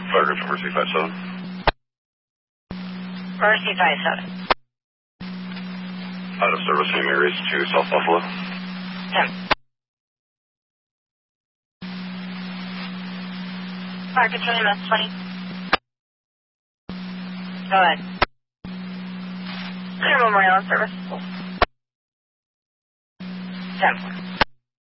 Fire to Mercy 57. Mercy 57. Out of service, St. Mary's to South Buffalo. 10. Fire control MS 20. Go ahead. Clear Memorial on service. 10.